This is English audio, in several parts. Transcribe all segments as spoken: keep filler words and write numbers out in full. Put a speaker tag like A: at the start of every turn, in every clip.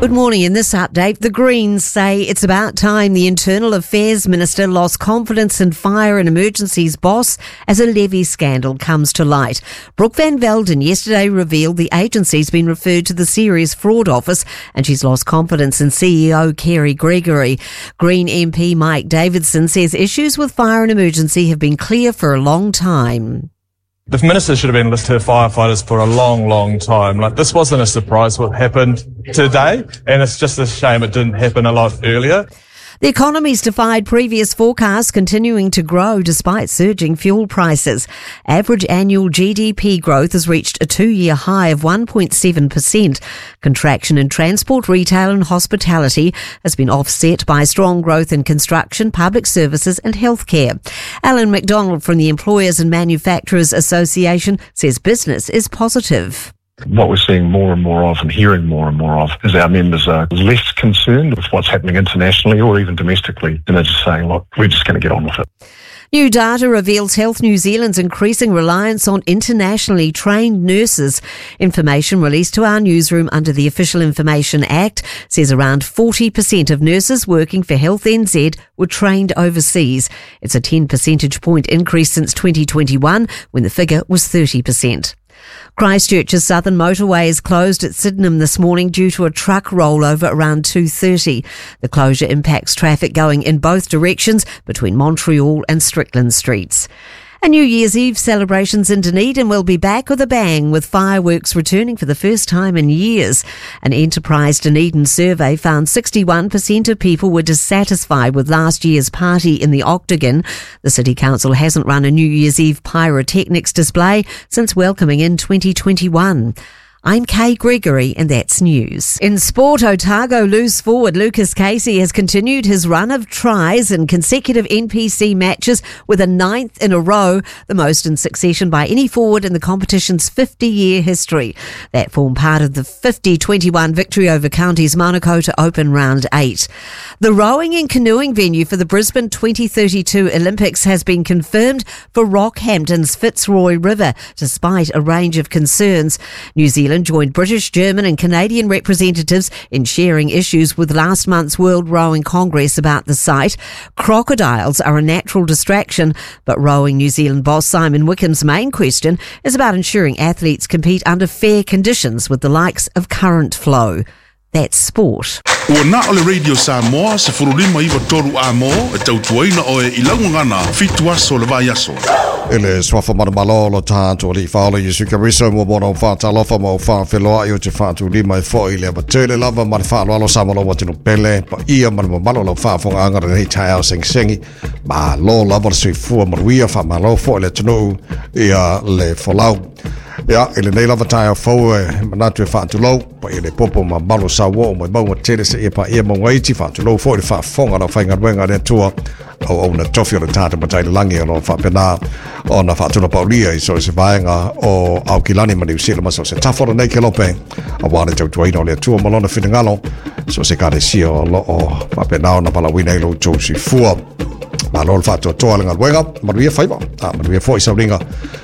A: Good morning. In this update, the Greens say it's about time the Internal Affairs Minister lost confidence in Fire and Emergencies boss as a levy scandal comes to light. Brooke Van Velden yesterday revealed the agency's been referred to the Serious Fraud Office and she's lost confidence in C E O Kerry Gregory. Green M P Mike Davidson says issues with Fire and Emergency have been clear for a long time.
B: The minister should have been listening to firefighters for a long, long time. Like, this wasn't a surprise what happened today, and it's just a shame it didn't happen a lot earlier.
A: The economy's defied previous forecasts, continuing to grow despite surging fuel prices. Average annual G D P growth has reached a two-year high of one point seven percent. Contraction in transport, retail and hospitality has been offset by strong growth in construction, public services and healthcare. Alan McDonald from the Employers and Manufacturers Association says business is positive.
C: What we're seeing more and more of and hearing more and more of is our members are less concerned with what's happening internationally or even domestically, and they're just saying, look, we're just going to get on with it.
A: New data reveals Health New Zealand's increasing reliance on internationally trained nurses. Information released to our newsroom under the Official Information Act says around forty percent of nurses working for Health N Z were trained overseas. It's a ten percentage point increase since twenty twenty-one, when the figure was thirty percent. Christchurch's southern motorway is closed at Sydenham this morning due to a truck rollover around two thirty. The closure impacts traffic going in both directions between Montreal and Strickland streets. And New Year's Eve celebrations in Dunedin will be back with a bang, with fireworks returning for the first time in years. An Enterprise Dunedin survey found sixty-one percent of people were dissatisfied with last year's party in the Octagon. The City Council hasn't run a New Year's Eve pyrotechnics display since welcoming in twenty twenty-one. I'm Kay Gregory and that's news. In sport, Otago loose forward Lucas Casey has continued his run of tries in consecutive N P C matches with a ninth in a row, the most in succession by any forward in the competition's fifty-year history. That formed part of the fifty twenty-one victory over Counties Manukau to open round eight. The rowing and canoeing venue for the Brisbane twenty thirty-two Olympics has been confirmed for Rockhampton's Fitzroy River, despite a range of concerns. New Zealand joined British, German and Canadian representatives in sharing issues with last month's World Rowing Congress about the site. Crocodiles are a natural distraction, but Rowing New Zealand boss Simon Wickham's main question is about ensuring athletes compete under fair conditions with the likes of current flow. That's sport.
D: Ua na ole Radio Samoa se furulima iwa toru a mo e tautuaina o e ilaungana fitu aso le vai aso.
E: Ele swafa mana malolo tātou li whaola Yesu Kariso mo mona o whātalofa mo whāwheloa i o te whātu lima e fo i lea matele lava mani whāloalo samalo wa tino pele pa ia mani mo malolo whāwhonga angara nei tai au seng sengi ma lo lava le sui fua maruia wha malo fo i le tunu ia le wholau. Ia, ele nei lava tai au fau e manatu e whātu lau pa i le popo ma malo sa wo o mai maunga tele se e pa ia mo ngaiti whātu lau fo i le whāwhonga na whainga ruenga ne tua o au na tofi o le tāta matai le langi o no whapena o na whaatuna paulia i so se vaenga o au kilani mani usila maso se tafora nei ke lope a wane tau tuaina o le tua malona whingalo so se kare sia o lo o whapena o na palawina i lo tau si fua ma lo le whaatua toa le ngaruenga maruia whaiva a maruia fo i sauringa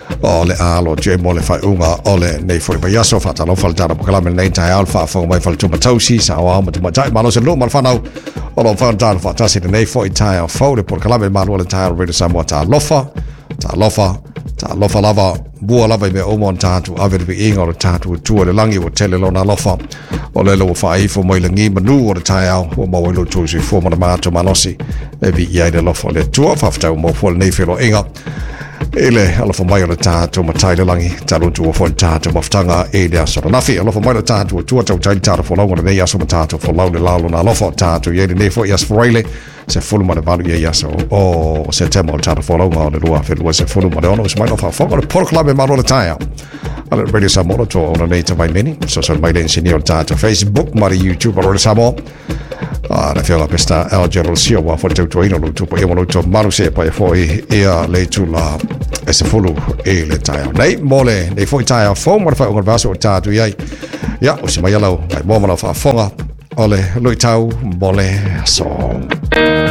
E: o le alo je mo le whaiunga o le nei fo i baiaso whaatalo whaltara pukalame nei tai al whaafonga mai whaltuma tausi sa o au matumatai malo se lo mal whanau o lo whaatara whaatasi le nei fo i tai al whau le pukalame malo le tai al redo Samoa ta lofa ta lofa ta lofa lava bua lava i me omon tātu awere pi inga o le tātu tua le langi o tele lo na lofa o le lo whaifo mo i le ngi manu o le tai au o mo i lo tūsi fua mana mātu manosi e vi iai le lofa o le tua whaaftau mo fua le nei whilo inga ele alofa mai o le tātu matai le langi taruntu o fua le tātu maftanga e le aso nafi alofa mai le tātu o tua tau tai tātu fo lau ngana nei aso ma tātu fo lau le lalo na lofa o tātu iai le nei fua i aso foreile se fulu ma le valu ia iaso o se tema o tātu fo lau ngā o le lua whelua se fulu ma le ono se mai lofa whonga le poroklame maro le tai au ala Radio Samoa to ona nei te mai meni so so mai le ensini o tātu Facebook mari YouTube o le Samoa Ah, na whianga pesta Al General Sio wa fo tau toina lo tupo e mono to maru se pa e fo e ia le tu la e se fulu e le tai nei mole nei fo tai fo mo fa o vaso tātu iai ia o se mai alo mai mo mo fa fonga ole lo tau mole so